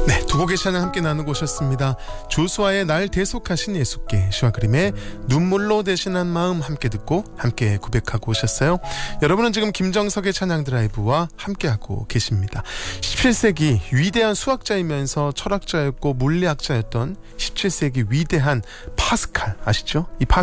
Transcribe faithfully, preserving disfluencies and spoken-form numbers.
네, 두 곡의 찬양 함께 나누고 오셨습니다. 조수아의 날 대속하신 예수께, 시와 그림의 눈물로 대신한 마음 함께 듣고 함께 고백하고 오셨어요. 여러분은 지금 김정석의 찬양 드라이브와 함께하고 계십니다. 십칠 세기 위대한 수학자이면서 철학자였고 물리학자였던 십칠 세기 위대한 파스칼 아시죠? 이